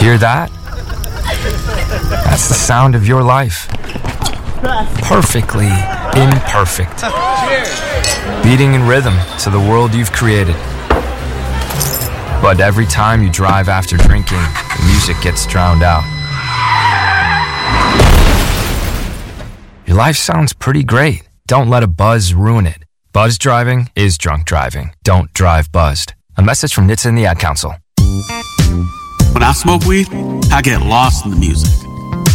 Hear that? That's the sound of your life. Perfectly imperfect. Beating in rhythm to the world you've created. But every time you drive after drinking, the music gets drowned out. Your life sounds pretty great. Don't let a buzz ruin it. Buzz driving is drunk driving. Don't drive buzzed. A message from NHTSA and the Ad Council. When I smoke weed, I get lost in the music.